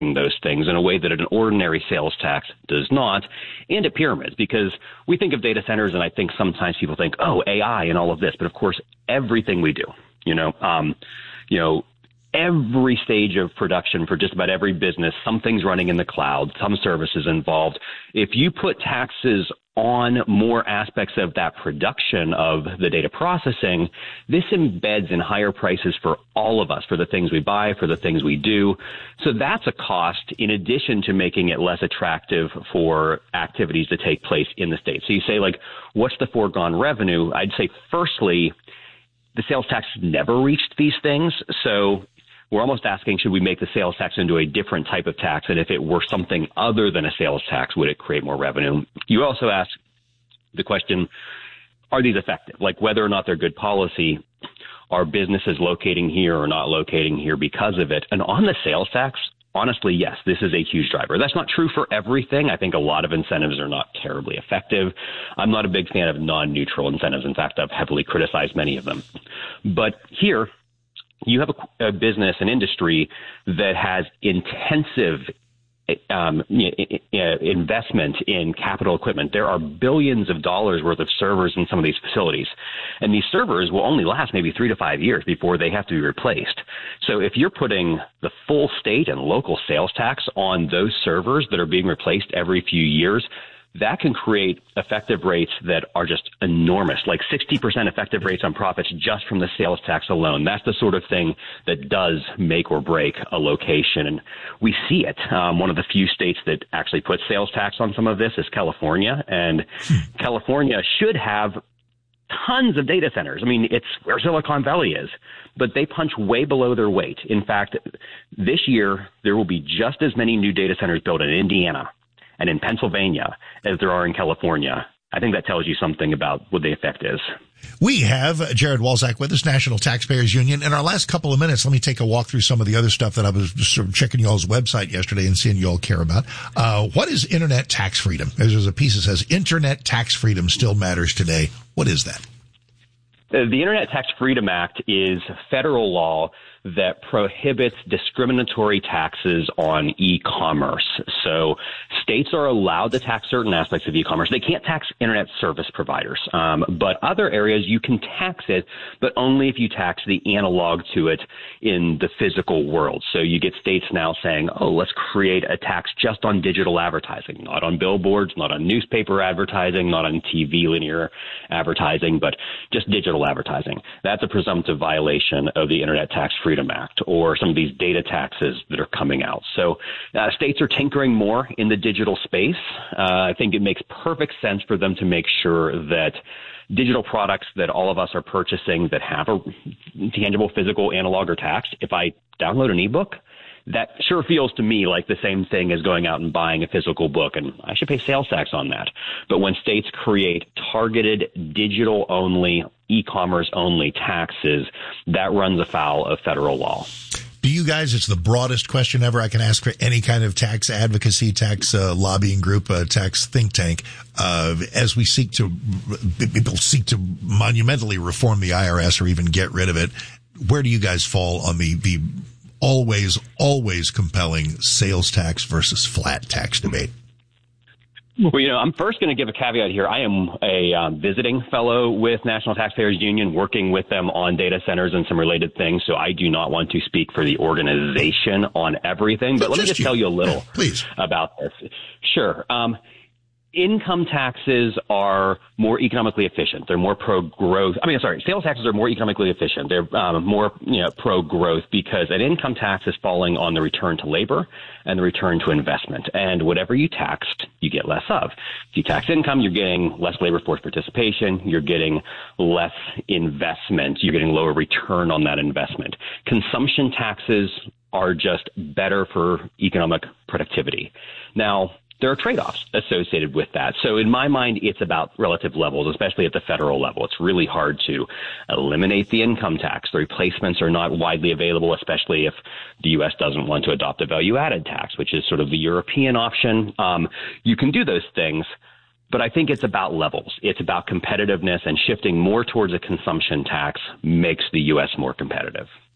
those things in a way that an ordinary sales tax does not, and at pyramids, because we think of data centers, and I think sometimes people think, oh, AI and all of this, but of course, everything we do, every stage of production for just about every business, something's running in the cloud, some services involved. If you put taxes on more aspects of that production of the data processing, this embeds in higher prices for all of us, for the things we buy, for the things we do. So that's a cost in addition to making it less attractive for activities to take place in the state. So you say, like, what's the foregone revenue? I'd say, firstly, the sales tax never reached these things. So we're almost asking, should we make the sales tax into a different type of tax? And if it were something other than a sales tax, would it create more revenue? You also ask the question, are these effective? Like, whether or not they're good policy, are businesses locating here or not locating here because of it? And on the sales tax, honestly, yes, this is a huge driver. That's not true for everything. I think a lot of incentives are not terribly effective. I'm not a big fan of non-neutral incentives. In fact, I've heavily criticized many of them. But here, you have a business, an industry that has intensive investment in capital equipment. There are billions of dollars worth of servers in some of these facilities, and these servers will only last maybe 3 to 5 years before they have to be replaced. So if you're putting the full state and local sales tax on those servers that are being replaced every few years, that can create effective rates that are just enormous, like 60% effective rates on profits just from the sales tax alone. That's the sort of thing that does make or break a location. And we see it. One of the few states that actually put sales tax on some of this is California. And California should have tons of data centers. I mean, it's where Silicon Valley is, but they punch way below their weight. In fact, this year, there will be just as many new data centers built in Indiana and in Pennsylvania as there are in California. I think that tells you something about what the effect is. We have Jared Walczak with us, National Taxpayers Union. In our last couple of minutes, let me take a walk through some of the other stuff that I was just sort of checking y'all's website yesterday and seeing y'all care about. What is internet tax freedom? There's a piece that says internet tax freedom still matters today. What is that? The Internet Tax Freedom Act is federal law that prohibits discriminatory taxes on e-commerce. So states are allowed to tax certain aspects of e-commerce. They can't tax internet service providers, but other areas you can tax it, but only if you tax the analog to it in the physical world. So you get states now saying, oh, let's create a tax just on digital advertising, not on billboards, not on newspaper advertising, not on TV linear advertising, but just digital advertising. That's a presumptive violation of the Internet Tax Freedom Act or some of these data taxes that are coming out. So states are tinkering more in the digital space. I think it makes perfect sense for them to make sure that digital products that all of us are purchasing that have a tangible physical analog are taxed. If I download an ebook, that sure feels to me like the same thing as going out and buying a physical book, and I should pay sales tax on that. But when states create targeted digital-only, e-commerce-only taxes, that runs afoul of federal law. Do you guys, it's the broadest question ever I can ask for any kind of tax advocacy, tax lobbying group, tax think tank, as we people seek to monumentally reform the IRS or even get rid of it. Where do you guys fall on the always compelling sales tax versus flat tax debate? Well, I'm first going to give a caveat here. I am a visiting fellow with National Taxpayers Union, working with them on data centers and some related things. So I do not want to speak for the organization on everything. But let me just tell you a little about this. Sure. Income taxes are more economically efficient. They're more pro-growth. Sales taxes are more economically efficient. They're more pro-growth because an income tax is falling on the return to labor and the return to investment. And whatever you taxed, you get less of. If you tax income, you're getting less labor force participation. You're getting less investment. You're getting lower return on that investment. Consumption taxes are just better for economic productivity. Now, there are trade-offs associated with that. So in my mind, it's about relative levels, especially at the federal level. It's really hard to eliminate the income tax. The replacements are not widely available, especially if the U.S. doesn't want to adopt a value-added tax, which is sort of the European option. You can do those things, but I think it's about levels. It's about competitiveness, and shifting more towards a consumption tax makes the U.S. more competitive.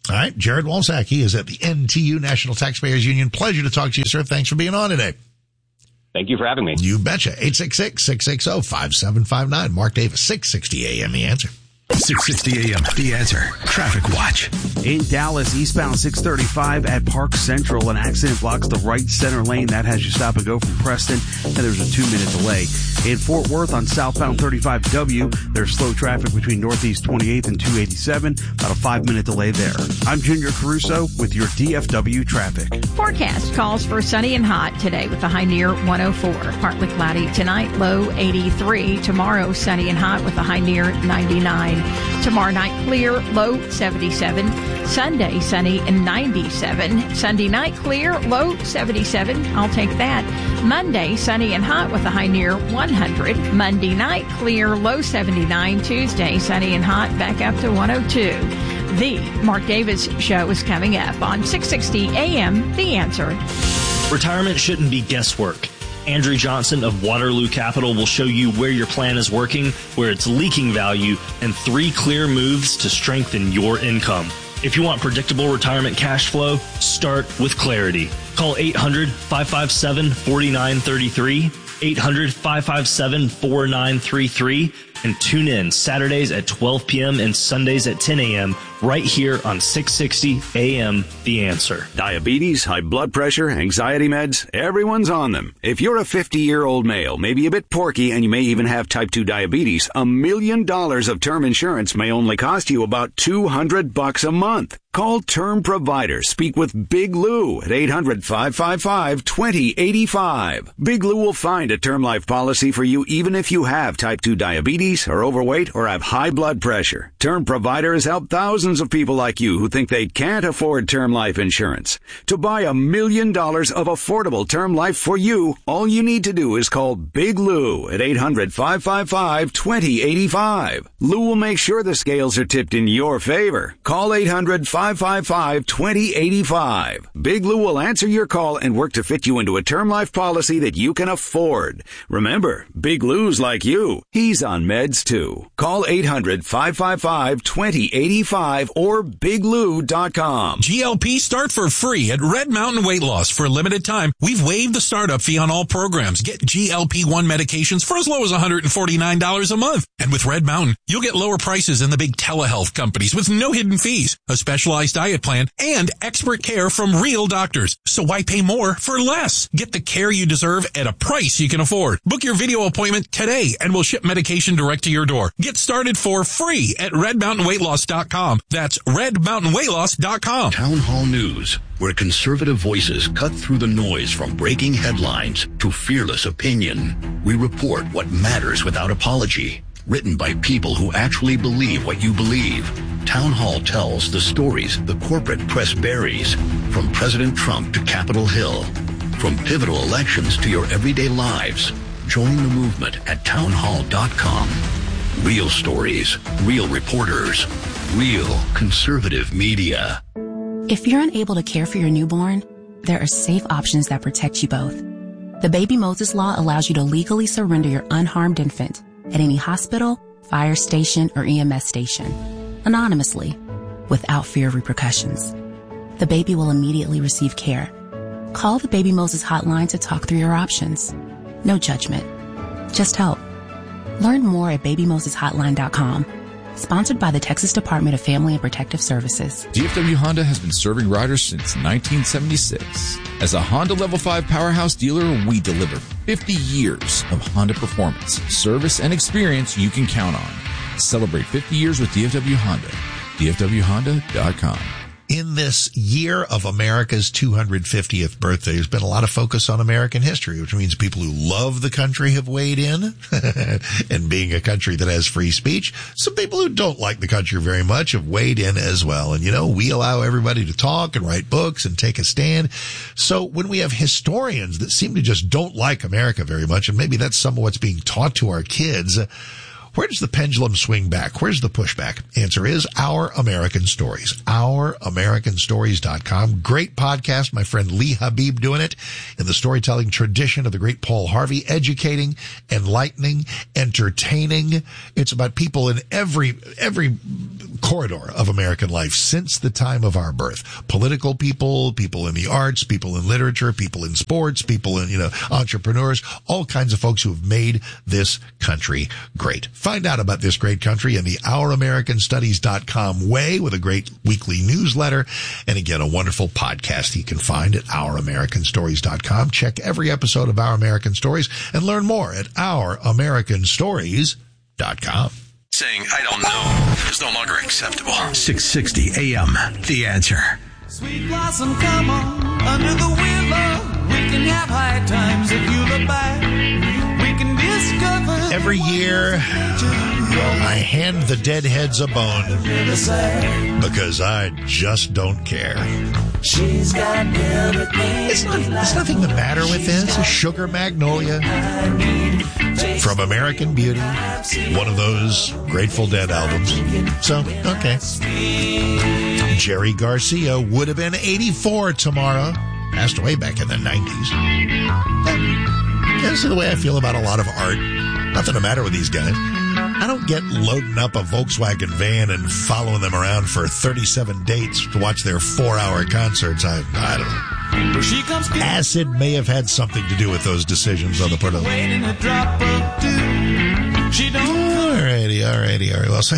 All right. Jared Walczak, he is at the NTU, National Taxpayers Union. Pleasure to talk to you, sir. Thanks for being on today. Thank you for having me. You betcha. 866-660-5759. Mark Davis, 660 AM, The Answer. 660 AM, The Answer. Traffic Watch. In Dallas, eastbound 635 at Park Central, an accident blocks the right center lane. That has you stop and go from Preston, and there's a 2-minute delay. In Fort Worth on southbound 35W, there's slow traffic between Northeast 28th and 287, about a 5-minute delay there. I'm Junior Caruso with your DFW traffic. Forecast calls for sunny and hot today with a high near 104. Partly cloudy tonight, low 83. Tomorrow, sunny and hot with a high near 99. Tomorrow night, clear, low 77. Sunday, sunny and 97. Sunday night, clear, low 77. I'll take that. Monday, sunny and hot with a high near 100. Monday night, clear, low 79. Tuesday, sunny and hot, back up to 102. The Mark Davis Show is coming up on 660 AM, The Answer. Retirement shouldn't be guesswork. Andrew Johnson of Waterloo Capital will show you where your plan is working, where it's leaking value, and 3 clear moves to strengthen your income. If you want predictable retirement cash flow, start with Clarity. Call 800-557-4933, 800-557-4933, and tune in Saturdays at 12 p.m. and Sundays at 10 a.m. right here on 660 AM, The Answer. Diabetes, high blood pressure, anxiety meds, everyone's on them. If you're a 50-year-old male, maybe a bit porky, and you may even have type 2 diabetes, $1 million of term insurance may only cost you about $200 a month. Call Term Provider. Speak with Big Lou at 800-555-2085. Big Lou will find a term life policy for you even if you have type 2 diabetes, are overweight, or have high blood pressure. Term Provider has helped thousands of people like you who think they can't afford term life insurance. To buy $1 million of affordable term life for you, all you need to do is call Big Lou at 800-555-2085. Lou will make sure the scales are tipped in your favor. Call 800-555-2085. Big Lou will answer your call and work to fit you into a term life policy that you can afford. Remember, Big Lou's like you. He's on meds too. Call 800-555-2085 or biglou.com. GLP start for free at Red Mountain Weight Loss. For a limited time, we've waived the startup fee on all programs. Get GLP-1 medications for as low as $149 a month. And with Red Mountain, you'll get lower prices than the big telehealth companies with no hidden fees, a specialized diet plan, and expert care from real doctors. So why pay more for less? Get the care you deserve at a price you can afford. Book your video appointment today and we'll ship medication direct to your door. Get started for free at redmountainweightloss.com. That's redmountainweightloss.com. Town Hall News, where conservative voices cut through the noise from breaking headlines to fearless opinion. We report what matters without apology. Written by people who actually believe what you believe. Town Hall tells the stories the corporate press buries, from President Trump to Capitol Hill, from pivotal elections to your everyday lives. Join the movement at townhall.com. Real stories, real reporters, real conservative media. If you're unable to care for your newborn, there are safe options that protect you both. The Baby Moses Law allows you to legally surrender your unharmed infant at any hospital, fire station, or EMS station, anonymously, without fear of repercussions. The baby will immediately receive care. Call the Baby Moses hotline to talk through your options. No judgment, just help. Learn more at babymoseshotline.com. Sponsored by the Texas Department of Family and Protective Services. DFW Honda has been serving riders since 1976. As a Honda Level 5 powerhouse dealer, we deliver 50 years of Honda performance, service, and experience you can count on. Celebrate 50 years with DFW Honda. DFWHonda.com. In this year of America's 250th birthday, there's been a lot of focus on American history, which means people who love the country have weighed in. And being a country that has free speech, some people who don't like the country very much have weighed in as well. And, you know, we allow everybody to talk and write books and take a stand. So when we have historians that seem to just don't like America very much, and maybe that's some of what's being taught to our kids, where does the pendulum swing back? Where's the pushback? Answer is Our American Stories. OurAmericanStories.com. Great podcast. My friend Lee Habib doing it in the storytelling tradition of the great Paul Harvey. Educating, enlightening, entertaining. It's about people in every corridor of American life since the time of our birth. Political people, people in the arts, people in literature, people in sports, people in, entrepreneurs, all kinds of folks who have made this country great. Find out about this great country in the OurAmericanStudies.com way with a great weekly newsletter. And again, a wonderful podcast you can find at OurAmericanStories.com. Check every episode of Our American Stories and learn more at OurAmericanStories.com. Saying, I don't know, is no longer acceptable. 660 AM, The Answer. Sweet blossom, come on, under the willow. We can have high times if you look back. We can discover. Every year, I hand the deadheads a bone because I just don't care. She's got everything. There's nothing the matter with this. A Sugar Magnolia from American Beauty, one of those Grateful Dead albums. So, okay. Jerry Garcia would have been 84 tomorrow. Passed away back in the 90s. This is the way I feel about a lot of art. Nothing the matter with these guys. I don't get loading up a Volkswagen van and following them around for 37 dates to watch their 4-hour concerts. I don't know. Acid may have had something to do with those decisions on the part of them. Alrighty. Well, so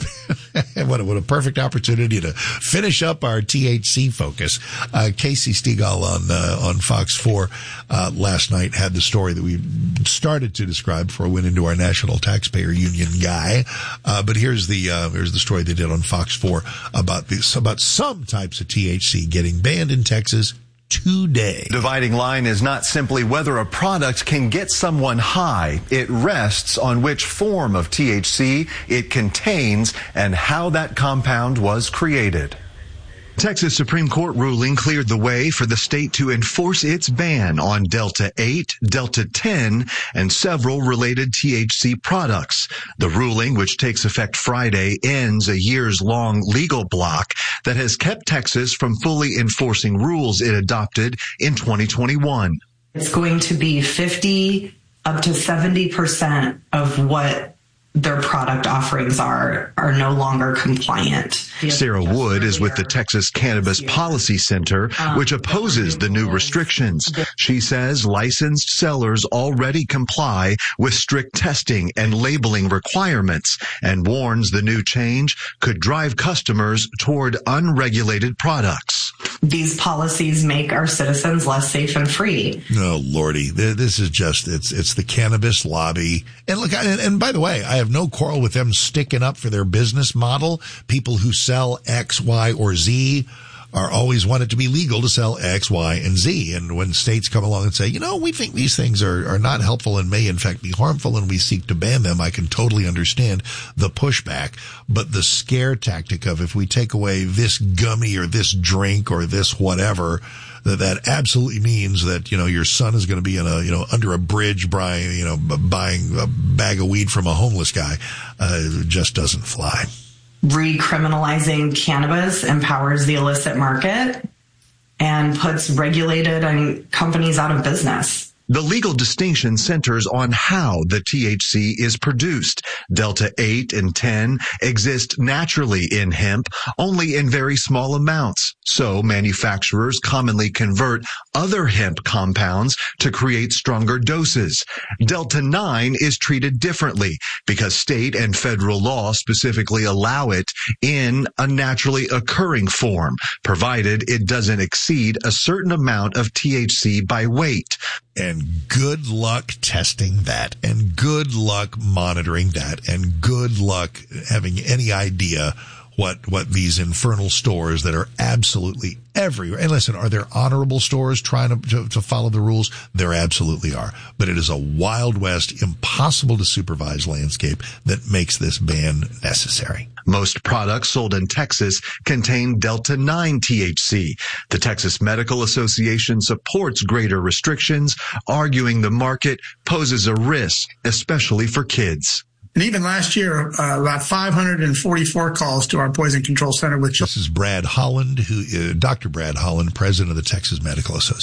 what a perfect opportunity to finish up our THC focus. Casey Stegall on Fox 4 last night had the story that we started to describe before we went into our National Taxpayer Union guy. But here's the story they did on Fox 4 about some types of THC getting banned in Texas today. Dividing line is not simply whether a product can get someone high. It rests on which form of THC it contains and how that compound was created. Texas Supreme Court ruling cleared the way for the state to enforce its ban on Delta 8, Delta 10, and several related THC products. The ruling, which takes effect Friday, ends a years-long legal block that has kept Texas from fully enforcing rules it adopted in 2021. It's going to be 50 up to 70% of what their product offerings are no longer compliant. Sarah Wood is with the Texas Cannabis Policy Center, which opposes the new restrictions. She says licensed sellers already comply with strict testing and labeling requirements and warns the new change could drive customers toward unregulated products. These policies make our citizens less safe and free. Oh, Lordy. This is just, it's the cannabis lobby. And look, and by the way, I have no quarrel with them sticking up for their business model. People who sell X, Y, or Z are always want it to be legal to sell X, Y, and Z. And when states come along and say, we think these things are not helpful and may in fact be harmful and we seek to ban them, I can totally understand the pushback. But the scare tactic of if we take away this gummy or this drink or this whatever, that absolutely means that, your son is going to be in under a bridge buying a bag of weed from a homeless guy, just doesn't fly. Recriminalizing cannabis empowers the illicit market and puts regulated companies out of business. The legal distinction centers on how the THC is produced. Delta 8 and 10 exist naturally in hemp, only in very small amounts. So manufacturers commonly convert other hemp compounds to create stronger doses. Delta 9 is treated differently because state and federal law specifically allow it in a naturally occurring form, provided it doesn't exceed a certain amount of THC by weight. And good luck testing that, and good luck monitoring that, and good luck having any idea what these infernal stores that are absolutely everywhere. And listen, are there honorable stores trying to follow the rules? There absolutely are. But it is a Wild West, impossible to supervise landscape that makes this ban necessary. Most products sold in Texas contain Delta 9 THC. The Texas Medical Association supports greater restrictions, arguing the market poses a risk, especially for kids. And even last year, about 544 calls to our Poison Control Center. This is Brad Holland, Dr. Brad Holland, president of the Texas Medical Association.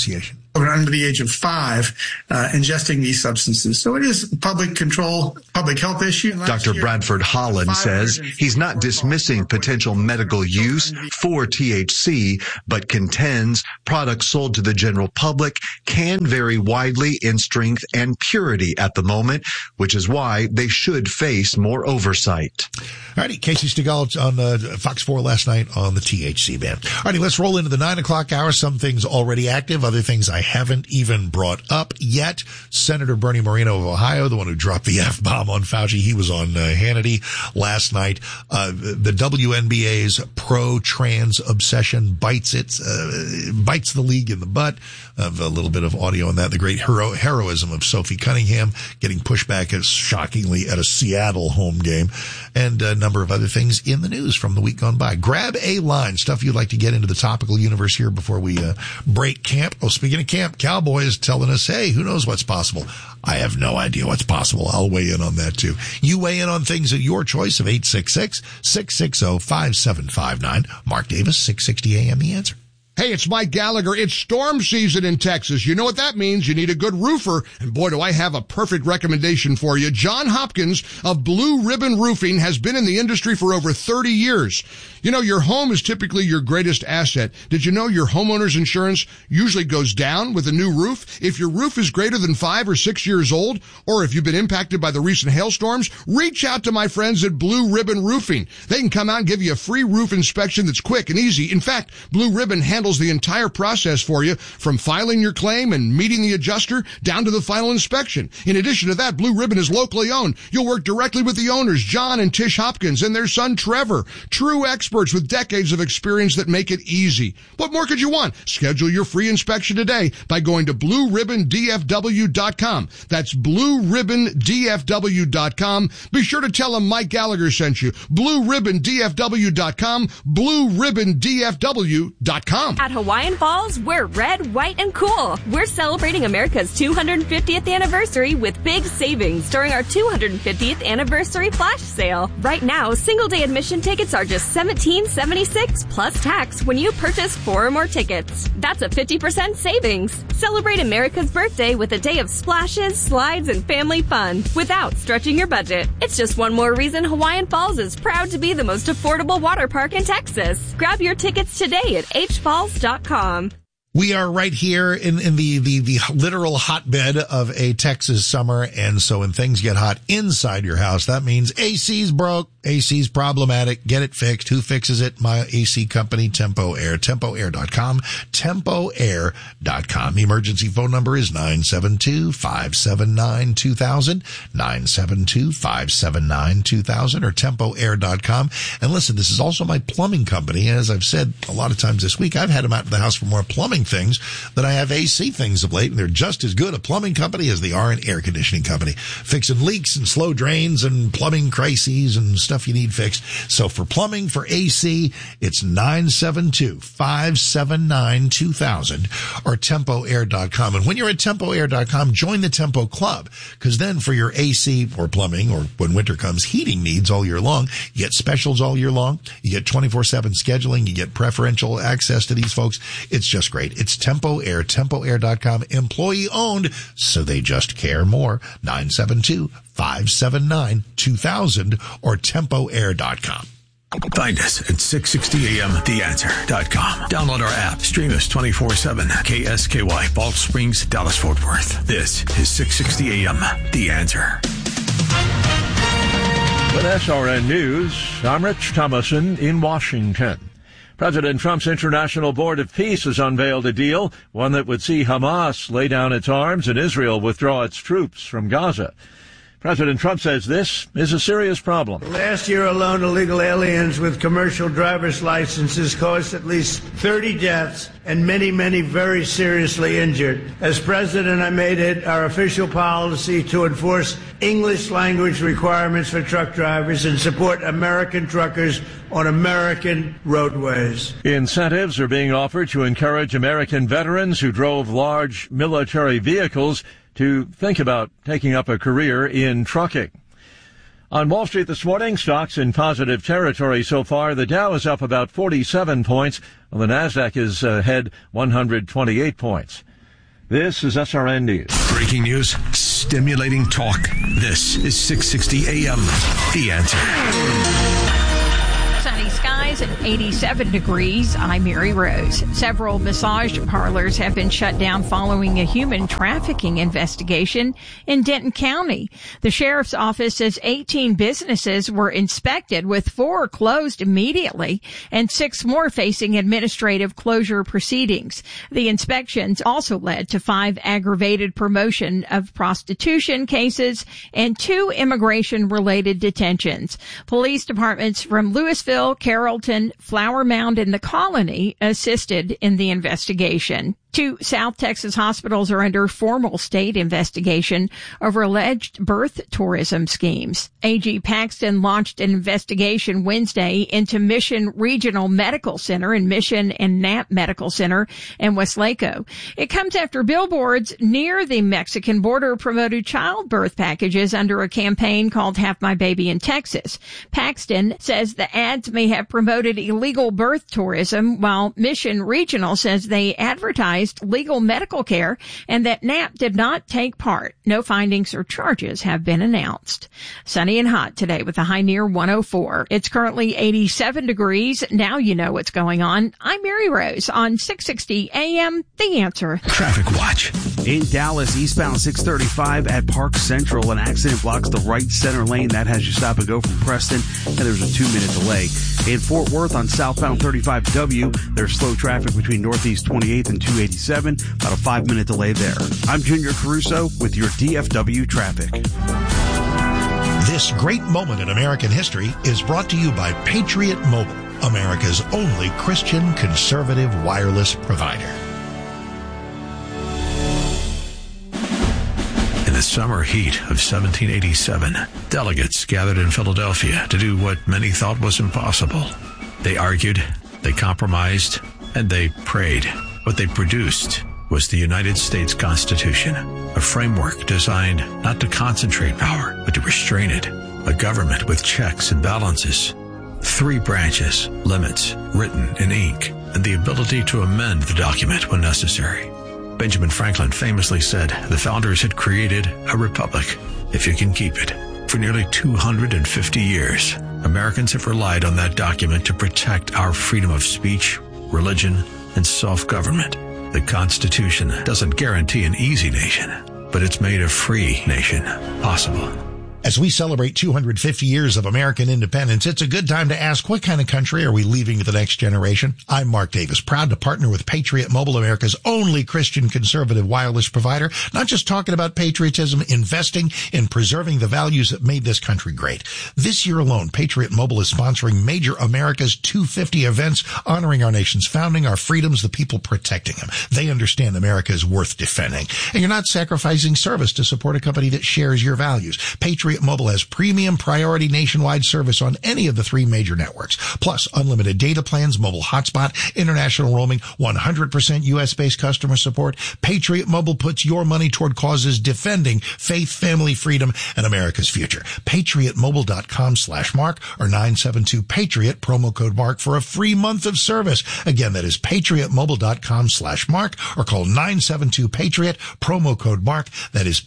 under the age of 5 ingesting these substances. So it is a public health issue. Dr. Bradford Holland says he's not dismissing potential medical use for THC, but contends products sold to the general public can vary widely in strength and purity at the moment, which is why they should face more oversight. All righty, Casey Stegall on Fox 4 last night on the THC ban. All righty, let's roll into the 9 o'clock hour. Some things already active, other things I haven't even brought up yet. Senator Bernie Moreno of Ohio, the one who dropped the F-bomb on Fauci, he was on Hannity last night. The WNBA's pro-trans obsession bites the league in the butt. A little bit of audio on that. The great heroism of Sophie Cunningham getting pushed back shockingly at a Seattle home game, and a number of other things in the news from the week gone by. Grab a line, stuff you'd like to get into the topical universe here before we break camp. Oh, speaking of camp, Cowboy is telling us, hey, who knows what's possible? I have no idea what's possible. I'll weigh in on that too. You weigh in on things at your choice of 866-660-5759. Mark Davis, 660 AM, The Answer. Hey, it's Mike Gallagher. It's storm season in Texas. You know what that means. You need a good roofer. And boy, do I have a perfect recommendation for you. John Hopkins of Blue Ribbon Roofing has been in the industry for over 30 years. You know, your home is typically your greatest asset. Did you know your homeowner's insurance usually goes down with a new roof? If your roof is greater than 5 or 6 years old, or if you've been impacted by the recent hailstorms, reach out to my friends at Blue Ribbon Roofing. They can come out and give you a free roof inspection that's quick and easy. In fact, Blue Ribbon handles the entire process for you, from filing your claim and meeting the adjuster down to the final inspection. In addition to that, Blue Ribbon is locally owned. You'll work directly with the owners, John and Tish Hopkins, and their son Trevor. True experts with decades of experience that make it easy. What more could you want? Schedule your free inspection today by going to BlueRibbonDFW.com. That's BlueRibbonDFW.com. Be sure to tell them Mike Gallagher sent you. BlueRibbonDFW.com. BlueRibbonDFW.com. At Hawaiian Falls, we're red, white, and cool. We're celebrating America's 250th anniversary with big savings during our 250th anniversary flash sale. Right now, single-day admission tickets are just $17.76 plus tax when you purchase 4 or more tickets. That's a 50% savings. Celebrate America's birthday with a day of splashes, slides, and family fun without stretching your budget. It's just one more reason Hawaiian Falls is proud to be the most affordable water park in Texas. Grab your tickets today at hfalls.com. We are right here in the literal hotbed of a Texas summer, and so when things get hot inside your house, that means AC's broke, AC's problematic, get it fixed. Who fixes it? My AC company, Tempo Air, TempoAir.com, TempoAir.com. Emergency phone number is 972-579-2000, 972-579-2000, or TempoAir.com. And listen, this is also my plumbing company. As I've said a lot of times this week, I've had them out of the house for more plumbing things than I have AC things of late, and they're just as good a plumbing company as they are an air conditioning company, fixing leaks and slow drains and plumbing crises and stuff you need fixed. So for plumbing, for AC, it's 972-579-2000 or TempoAir.com. And when you're at TempoAir.com, join the Tempo Club, because then for your AC or plumbing, or when winter comes, heating needs all year long, you get specials all year long. You get 24/7 scheduling. You get preferential access to these folks. It's just great. It's Tempo Air, TempoAir.com, employee owned, so they just care more. 972-579-2000 or TempoAir.com. Find us at 660amtheanswer.com. Download our app. Stream us 24/7. KSKY, Balch Springs, Dallas, Fort Worth. This is 660 AM, The Answer. With SRN News, I'm Rich Thomason in Washington. President Trump's International Board of Peace has unveiled a deal, one that would see Hamas lay down its arms and Israel withdraw its troops from Gaza. President Trump says this is a serious problem. Last year alone, illegal aliens with commercial driver's licenses caused at least 30 deaths and many, many very seriously injured. As president, I made it our official policy to enforce English language requirements for truck drivers and support American truckers on American roadways. Incentives are being offered to encourage American veterans who drove large military vehicles to think about taking up a career in trucking. On Wall Street this morning, stocks in positive territory so far. The Dow is up about 47 points, while the Nasdaq is ahead 128 points. This is SRN News. Breaking news, stimulating talk. This is 660 AM. The Answer. Sunny skies and 87 degrees. I'm Mary Rose. Several massage parlors have been shut down following a human trafficking investigation in Denton County. The sheriff's office says 18 businesses were inspected, with 4 closed immediately and 6 more facing administrative closure proceedings. The inspections also led to 5 aggravated promotion of prostitution cases and 2 immigration-related detentions. Police departments from Louisville, Carrollton, Flower Mound, and the Colony assisted in the investigation. 2 South Texas hospitals are under formal state investigation over alleged birth tourism schemes. AG Paxton launched an investigation Wednesday into Mission Regional Medical Center and Mission and Knapp Medical Center in Westlaco. It comes after billboards near the Mexican border promoted childbirth packages under a campaign called Have My Baby in Texas. Paxton says the ads may have promoted illegal birth tourism, while Mission Regional says they advertised legal medical care and that Knapp did not take part. No findings or charges have been announced. Sunny and hot today with a high near 104. It's currently 87 degrees. Now you know what's going on. I'm Mary Rose on 660 AM, The Answer. Traffic watch. In Dallas, eastbound 635 at Park Central, an accident blocks the right center lane. That has you stop and go from Preston, and there's a 2-minute delay. In Fort Worth on southbound 35W, there's slow traffic between Northeast 28th and 287, about a 5-minute delay there. I'm Junior Caruso with your DFW traffic. This great moment in American history is brought to you by Patriot Mobile, America's only Christian conservative wireless provider. In the summer heat of 1787, delegates gathered in Philadelphia to do what many thought was impossible. They argued, they compromised, and they prayed. What they produced was the United States Constitution, a framework designed not to concentrate power, but to restrain it. A government with checks and balances, 3 branches, limits, written in ink, and the ability to amend the document when necessary. Benjamin Franklin famously said the founders had created a republic, if you can keep it. For nearly 250 years, Americans have relied on that document to protect our freedom of speech, religion, and self-government. The Constitution doesn't guarantee an easy nation, but it's made a free nation possible. As we celebrate 250 years of American independence, it's a good time to ask, what kind of country are we leaving to the next generation? I'm Mark Davis, proud to partner with Patriot Mobile, America's only Christian conservative wireless provider. Not just talking about patriotism, investing in preserving the values that made this country great. This year alone, Patriot Mobile is sponsoring major America's 250 events, honoring our nation's founding, our freedoms, the people protecting them. They understand America is worth defending. And you're not sacrificing service to support a company that shares your values. Patriot Mobile has premium priority nationwide service on any of the 3 major networks, plus unlimited data plans, mobile hotspot, international roaming, 100% U.S.-based customer support. Patriot Mobile puts your money toward causes defending faith, family, freedom, and America's future. PatriotMobile.com/Mark or 972-PATRIOT, promo code Mark for a free month of service. Again, that is PatriotMobile.com/Mark or call 972-PATRIOT, promo code Mark. That is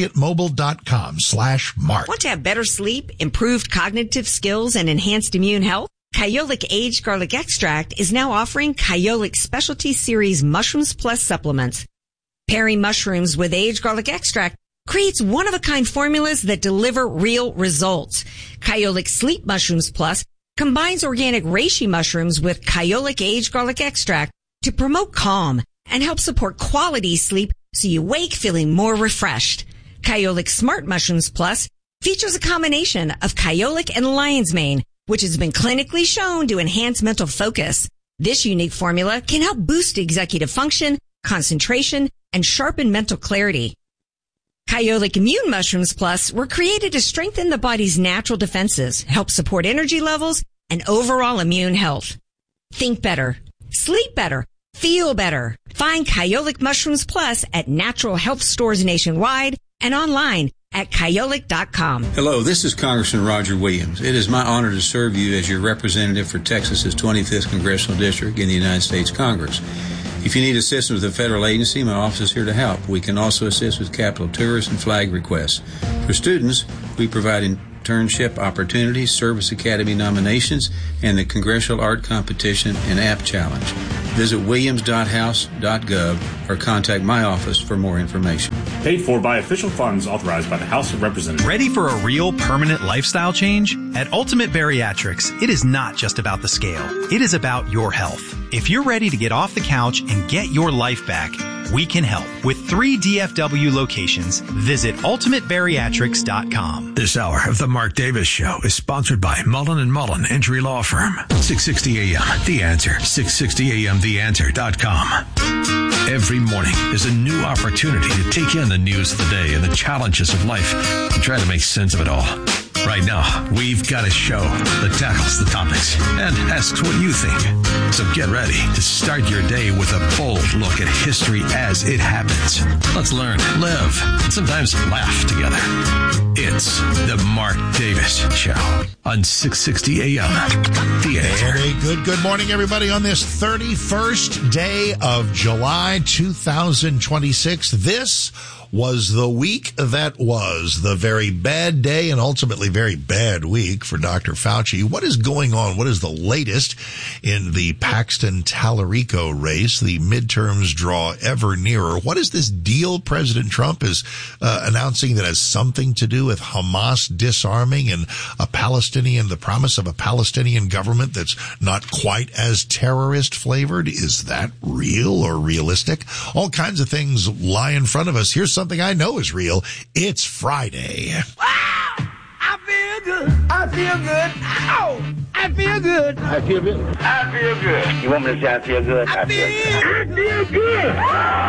PatriotMobile.com/Mark. Want to have better sleep, improved cognitive skills, and enhanced immune health? Kyolic Aged Garlic Extract is now offering Kyolic Specialty Series Mushrooms Plus supplements. Pairing mushrooms with aged garlic extract creates one-of-a-kind formulas that deliver real results. Kyolic Sleep Mushrooms Plus combines organic reishi mushrooms with Kyolic Aged Garlic Extract to promote calm and help support quality sleep so you wake feeling more refreshed. Kyolic Smart Mushrooms Plus features a combination of kyolic and lion's mane, which has been clinically shown to enhance mental focus. This unique formula can help boost executive function, concentration, and sharpen mental clarity. Kyolic Immune Mushrooms Plus were created to strengthen the body's natural defenses, help support energy levels, and overall immune health. Think better, sleep better, feel better. Find Kyolic Mushrooms Plus at natural health stores nationwide and online at kyolic.com. Hello, this is Congressman Roger Williams. It is my honor to serve you as your representative for Texas's 25th Congressional District in the United States Congress. If you need assistance with a federal agency, my office is here to help. We can also assist with capital tours and flag requests. For students, we provide internship opportunities, Service Academy nominations, and the Congressional Art Competition and App Challenge. Visit williams.house.gov or contact my office for more information. Paid for by official funds authorized by the House of Representatives. Ready for a real permanent lifestyle change? At Ultimate Bariatrics, it is not just about the scale. It is about your health. If you're ready to get off the couch and get your life back, we can help. With 3 DFW locations, visit ultimatebariatrics.com. This hour of the Mark Davis Show is sponsored by Mullen & Mullen Injury Law Firm. 660 AM, The Answer. 660amtheanswer.com. Every morning is a new opportunity to take in the news of the day and the challenges of life and try to make sense of it all. Right now, we've got a show that tackles the topics and asks what you think. So get ready to start your day with a bold look at history as it happens. Let's learn, live, and sometimes laugh together. It's the Mark Davis Show on 660 AM. The Answer. And a good morning, everybody, on this 31st day of July 2026. This was the week that was the very bad day and ultimately very bad week for Dr. Fauci. What is going on? What is the latest in the Paxton-Tallarico race? The midterms draw ever nearer. What is this deal President Trump is announcing that has something to do with Hamas disarming and the promise of a Palestinian government that's not quite as terrorist flavored? Is that real or realistic? All kinds of things lie in front of us. Here's something I know is real. It's Friday. Wow! I feel good. I feel good. Ow! I feel good. I feel good. I feel good. You want me to say I feel good? I feel good.